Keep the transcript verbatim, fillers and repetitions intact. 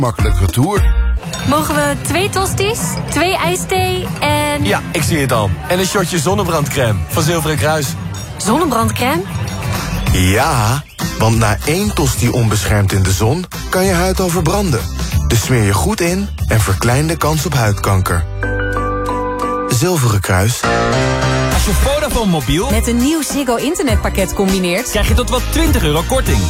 makkelijk retour. Mogen we twee tosties, twee ijsthee en... Ja, ik zie het al. En een shotje zonnebrandcrème van Zilveren Kruis. Zonnebrandcrème? Ja, want na één tosti onbeschermd in de zon kan je huid al verbranden. Dus smeer je goed in en verklein de kans op huidkanker. Zilveren Kruis. Als je Vodafone mobiel met een nieuw Ziggo internetpakket combineert, krijg je tot wel twintig euro korting.